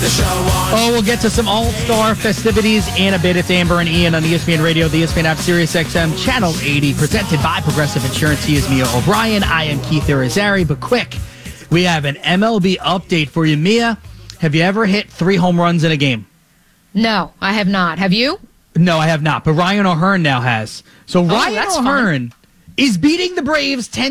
Oh, we'll get to some All-Star festivities in a bit. It's Amber and Ian on ESPN Radio, the ESPN app, Sirius XM, Channel 80, presented by Progressive Insurance. He is Mia O'Brien. I am Keith Irizarry. But quick, we have an MLB update for you. Mia, have you ever hit 3 home runs in a game? No, I have not. Have you? No, I have not. But Ryan O'Hearn now has. So Ryan O'Hearn is beating the Braves 10